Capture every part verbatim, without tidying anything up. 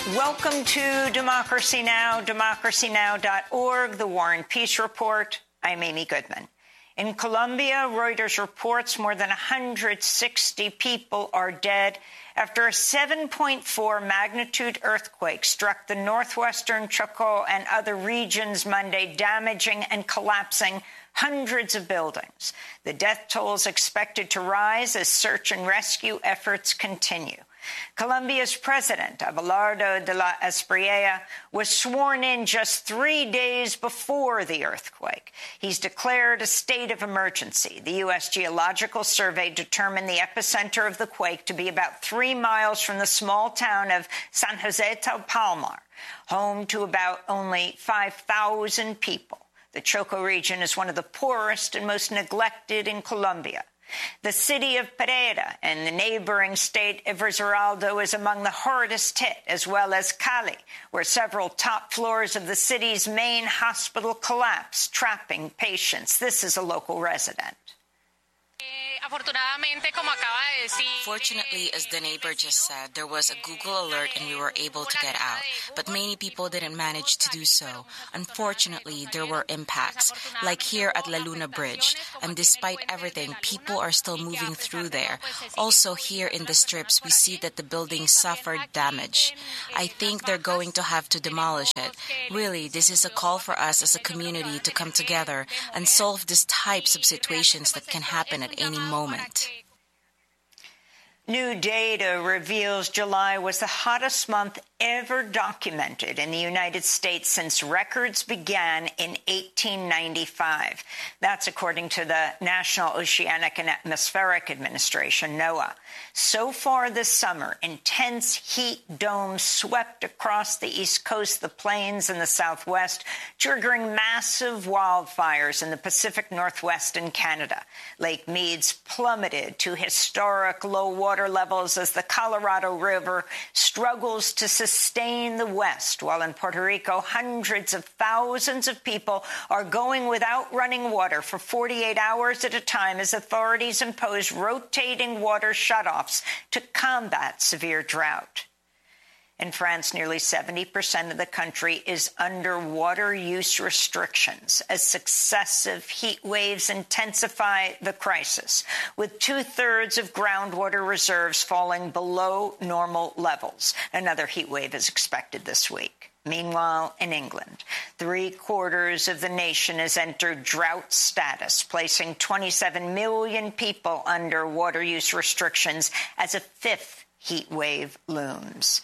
Welcome to Democracy Now!, democracy now dot org, the War and Peace Report. I'm Amy Goodman. In Colombia, Reuters reports more than one hundred sixty people are dead after a seven point four magnitude earthquake struck the northwestern Chocó and other regions Monday, damaging and collapsing hundreds of buildings. The death toll is expected to rise as search and rescue efforts continue. Colombia's president, Abelardo de la Espriella, was sworn in just three days before the earthquake. He's declared a state of emergency. The U S Geological Survey determined the epicenter of the quake to be about three miles from the small town of San Jose del Palmar, home to about only five thousand people. The Chocó region is one of the poorest and most neglected in Colombia. The city of Pereira and the neighboring state of Risaralda is among the hardest hit, as well as Cali, where several top floors of the city's main hospital collapsed, trapping patients. This is a local resident. Fortunately, as the neighbor just said, there was a Google alert and we were able to get out. But many people didn't manage to do so. Unfortunately, there were impacts, like here at La Luna Bridge. And despite everything, people are still moving through there. Also, here in the strips, we see that the building suffered damage. I think they're going to have to demolish it. Really, this is a call for us as a community to come together and solve these types of situations that can happen at any moment. New data reveals July was the hottest month ever documented in the United States since records began in eighteen ninety-five. That's according to the National Oceanic and Atmospheric Administration, NOAA. So far this summer, intense heat domes swept across the East Coast, the plains, and the Southwest, triggering massive wildfires in the Pacific Northwest and Canada. Lake Mead's plummeted to historic low water levels as the Colorado River struggles to sustain the West, while in Puerto Rico, hundreds of thousands of people are going without running water for forty-eight hours at a time as authorities impose rotating water shutoffs to combat severe drought. In France, nearly seventy percent of the country is under water use restrictions as successive heat waves intensify the crisis, with two-thirds of groundwater reserves falling below normal levels. Another heat wave is expected this week. Meanwhile, in England, three-quarters of the nation has entered drought status, placing twenty-seven million people under water use restrictions as a fifth heat wave looms.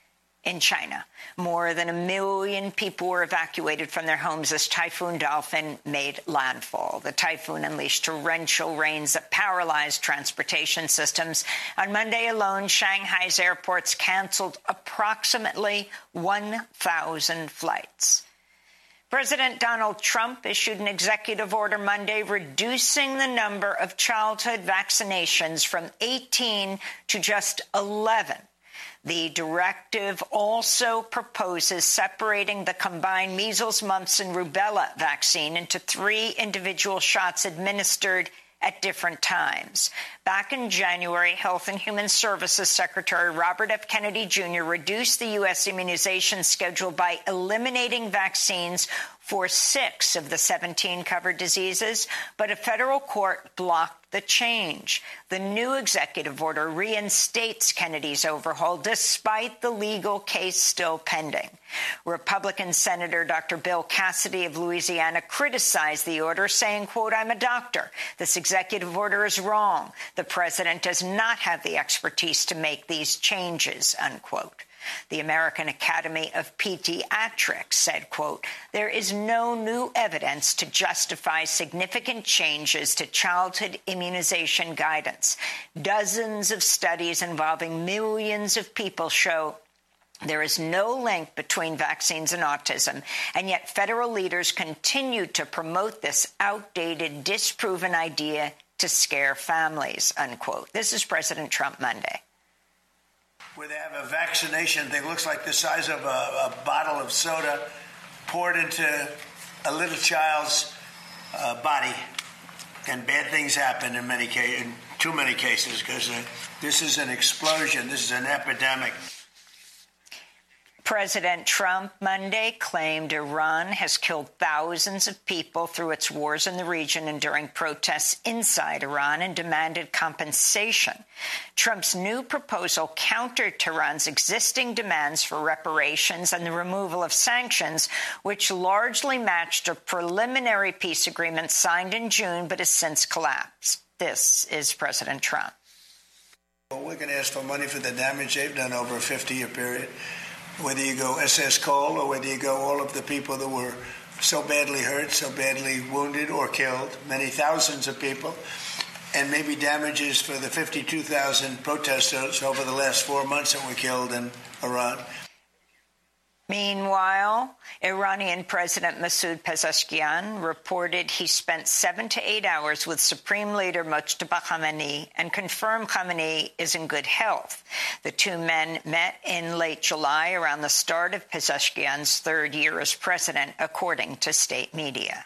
In China, more than a million people were evacuated from their homes as Typhoon Dolphin made landfall. The typhoon unleashed torrential rains that paralyzed transportation systems. On Monday alone, Shanghai's airports canceled approximately one thousand flights. President Donald Trump issued an executive order Monday reducing the number of childhood vaccinations from eighteen to just eleven. The directive also proposes separating the combined measles, mumps, and rubella vaccine into three individual shots administered at different times. Back in January, Health and Human Services Secretary Robert F. Kennedy Junior reduced the U S immunization schedule by eliminating vaccines for six of the seventeen covered diseases, but a federal court blocked the change. The new executive order reinstates Kennedy's overhaul despite the legal case still pending. Republican Senator Doctor Bill Cassidy of Louisiana criticized the order, saying, quote, "I'm a doctor. This executive order is wrong. The president does not have the expertise to make these changes," unquote. The American Academy of Pediatrics said, quote, "There is no new evidence to justify significant changes to childhood immunization guidance. Dozens of studies involving millions of people show there is no link between vaccines and autism, and yet federal leaders continue to promote this outdated, disproven idea to scare families," unquote. This is President Trump Monday. Where they have a vaccination thing, looks like the size of a, a bottle of soda poured into a little child's uh, body, and bad things happen in many cases, in too many cases, because uh, this is an explosion. This is an epidemic. President Trump Monday claimed Iran has killed thousands of people through its wars in the region and during protests inside Iran and demanded compensation. Trump's new proposal countered Tehran's existing demands for reparations and the removal of sanctions, which largely matched a preliminary peace agreement signed in June but has since collapsed. This is President Trump. Well, we're going to ask for money for the damage they've done over a fifty-year period. Whether you go S S Cole or whether you go all of the people that were so badly hurt, so badly wounded or killed, many thousands of people, and maybe damages for the fifty-two thousand protesters over the last four months that were killed in Iran. Meanwhile, Iranian President Masoud Pezeshkian reported he spent seven to eight hours with Supreme Leader Mojtaba Khamenei and confirmed Khamenei is in good health. The two men met in late July around the start of Pezeshkian's third year as president, according to state media.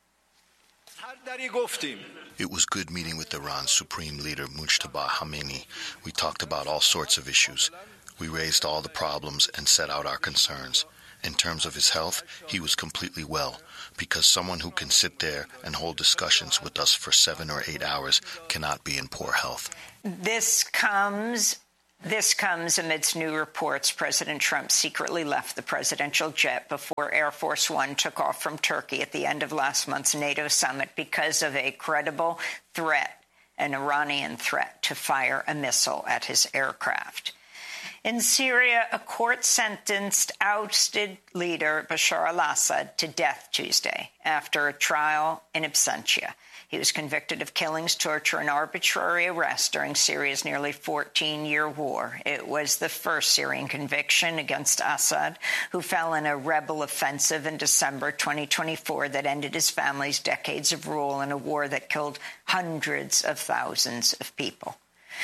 It was good meeting with Iran's Supreme Leader Mojtaba Khamenei. We talked about all sorts of issues. We raised all the problems and set out our concerns. In terms of his health, he was completely well, because someone who can sit there and hold discussions with us for seven or eight hours cannot be in poor health. This comes This comes amidst new reports President Trump secretly left the presidential jet before Air Force One took off from Turkey at the end of last month's NATO summit because of a credible threat, an Iranian threat, to fire a missile at his aircraft. In Syria, a court sentenced ousted leader Bashar al-Assad to death Tuesday after a trial in absentia. He was convicted of killings, torture, and arbitrary arrest during Syria's nearly fourteen-year war. It was the first Syrian conviction against Assad, who fell in a rebel offensive in December twenty twenty-four that ended his family's decades of rule in a war that killed hundreds of thousands of people.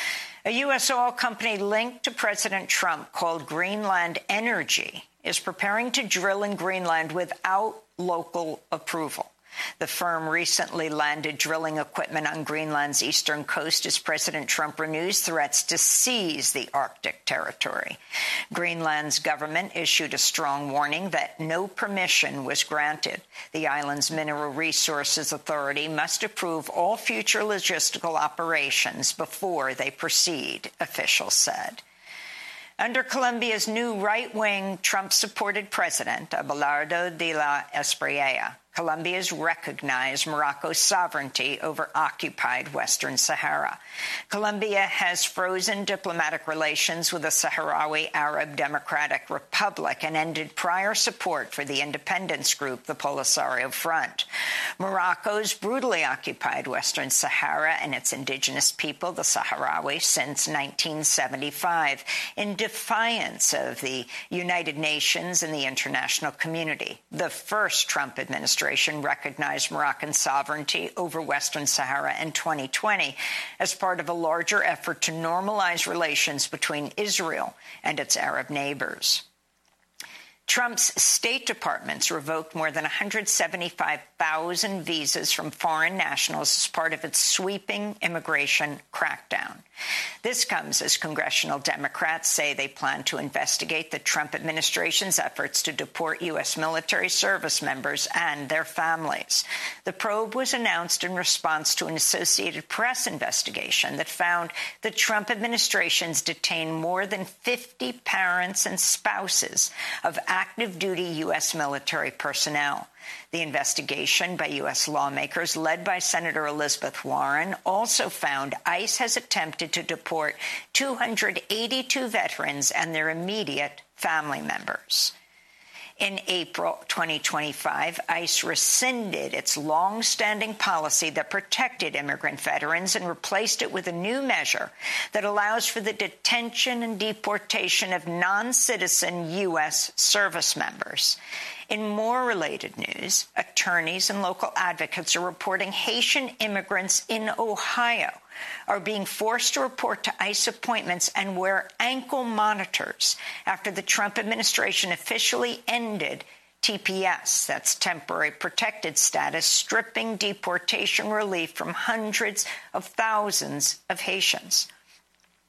A U S oil company linked to President Trump called Greenland Energy is preparing to drill in Greenland without local approval. The firm recently landed drilling equipment on Greenland's eastern coast as President Trump renews threats to seize the Arctic territory. Greenland's government issued a strong warning that no permission was granted. The island's Mineral Resources Authority must approve all future logistical operations before they proceed, officials said. Under Colombia's new right-wing Trump-supported president, Abelardo de la Espriella, Colombia has recognized Morocco's sovereignty over occupied Western Sahara. Colombia has frozen diplomatic relations with the Sahrawi Arab Democratic Republic and ended prior support for the independence group, the Polisario Front. Morocco's brutally occupied Western Sahara and its indigenous people, the Sahrawi, since nineteen seventy-five, in defiance of the United Nations and the international community. The first Trump administration recognized Moroccan sovereignty over Western Sahara in twenty twenty as part of a larger effort to normalize relations between Israel and its Arab neighbors. Trump's State Department's revoked more than one hundred seventy-five thousand visas from foreign nationals as part of its sweeping immigration crackdown. This comes as congressional Democrats say they plan to investigate the Trump administration's efforts to deport U S military service members and their families. The probe was announced in response to an Associated Press investigation that found the Trump administration's detained more than fifty parents and spouses of active duty U S military personnel. The investigation by U S lawmakers led by Senator Elizabeth Warren also found ICE has attempted to deport two hundred eighty-two veterans and their immediate family members. In April twenty twenty-five, ICE rescinded its long-standing policy that protected immigrant veterans and replaced it with a new measure that allows for the detention and deportation of non-citizen U S service members. In more related news, attorneys and local advocates are reporting Haitian immigrants in Ohio are being forced to report to ICE appointments and wear ankle monitors after the Trump administration officially ended T P S, that's temporary protected status, stripping deportation relief from hundreds of thousands of Haitians.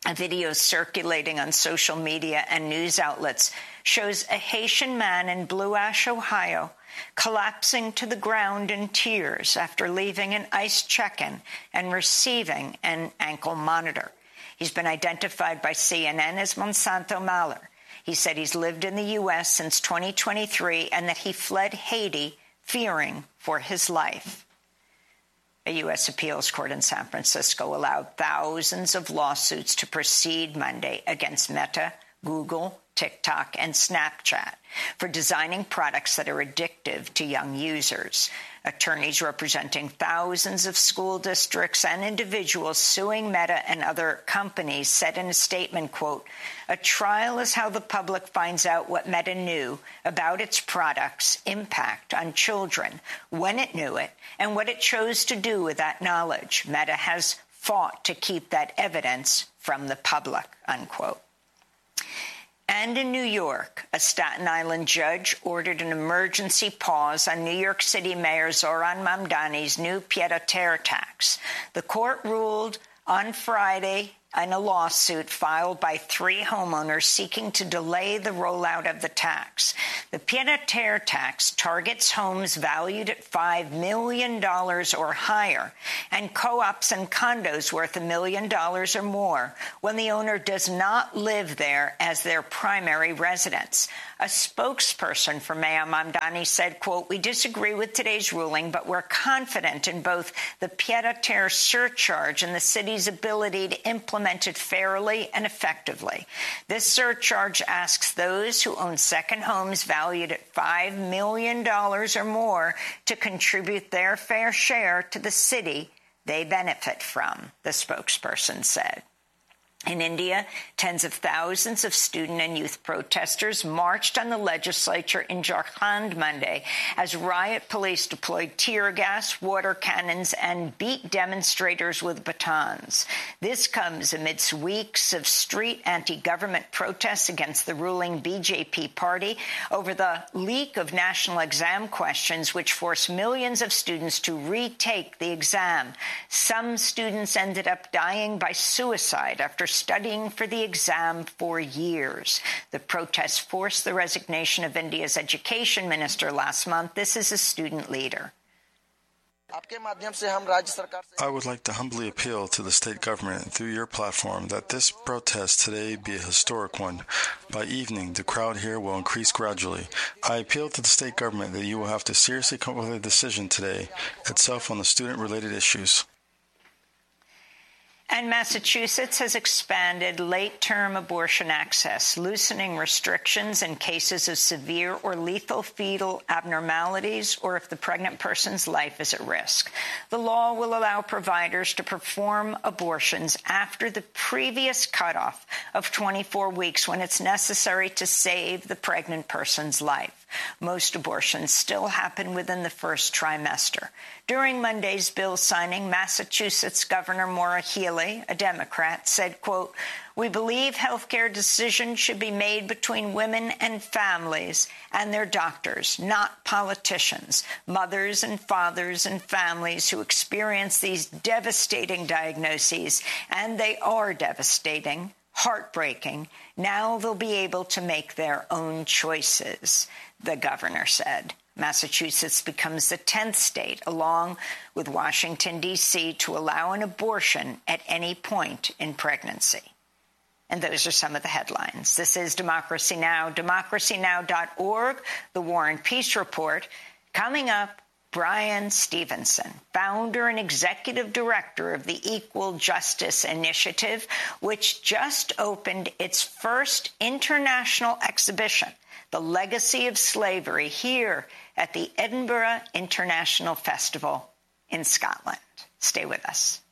A video circulating on social media and news outlets shows a Haitian man in Blue Ash, Ohio, collapsing to the ground in tears after leaving an ICE check-in and receiving an ankle monitor. He's been identified by C N N as Monsanto Mahler. He said he's lived in the U S since twenty twenty-three and that he fled Haiti fearing for his life. A U S appeals court in San Francisco allowed thousands of lawsuits to proceed Monday against Meta, Google, TikTok, and Snapchat for designing products that are addictive to young users. Attorneys representing thousands of school districts and individuals suing Meta and other companies said in a statement, quote, "A trial is how the public finds out what Meta knew about its products' impact on children, when it knew it, and what it chose to do with that knowledge. Meta has fought to keep that evidence from the public," unquote. And in New York, a Staten Island judge ordered an emergency pause on New York City Mayor Zohran Mamdani's new pied-à-terre tax. The court ruled on Friday in a lawsuit filed by three homeowners seeking to delay the rollout of the tax. The pied-à-terre tax targets homes valued at five million dollars or higher and co-ops and condos worth a million dollars or more when the owner does not live there as their primary residence. A spokesperson for Mayor Mamdani said, quote, "We disagree with today's ruling, but we're confident in both the pied-à-terre surcharge and the city's ability to implement it fairly and effectively. This surcharge asks those who own second homes valued at five million dollars or more to contribute their fair share to the city they benefit from," the spokesperson said. In India, tens of thousands of student and youth protesters marched on the legislature in Jharkhand Monday as riot police deployed tear gas, water cannons, and beat demonstrators with batons. This comes amidst weeks of street anti-government protests against the ruling B J P party over the leak of national exam questions, which forced millions of students to retake the exam. Some students ended up dying by suicide after studying for the exam for years. The protests forced the resignation of India's education minister last month. This is a student leader. I would like to humbly appeal to the state government through your platform that this protest today be a historic one. By evening, the crowd here will increase gradually. I appeal to the state government that you will have to seriously come up with a decision today itself on the student-related issues. And Massachusetts has expanded late-term abortion access, loosening restrictions in cases of severe or lethal fetal abnormalities or if the pregnant person's life is at risk. The law will allow providers to perform abortions after the previous cutoff of twenty-four weeks when it's necessary to save the pregnant person's life. Most abortions still happen within the first trimester. During Monday's bill signing, Massachusetts Governor Maura Healey, a Democrat, said, quote, "We believe healthcare decisions should be made between women and families and their doctors, not politicians, mothers and fathers and families who experience these devastating diagnoses, and they are devastating, heartbreaking. Now they'll be able to make their own choices," the governor said. Massachusetts becomes the tenth state, along with Washington, D C, to allow an abortion at any point in pregnancy. And those are some of the headlines. This is Democracy Now!, democracy now dot org, the War and Peace Report. Coming up, Bryan Stevenson, founder and executive director of the Equal Justice Initiative, which just opened its first international exhibition, The Legacy of Slavery, here at the Edinburgh International Festival in Scotland. Stay with us.